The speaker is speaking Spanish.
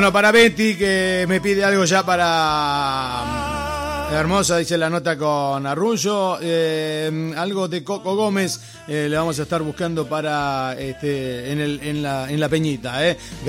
Bueno, para Betty, que me pide algo ya para Hermosa, dice la nota con Arrullo. Algo de Coco Gómez le vamos a estar buscando para en la Peñita.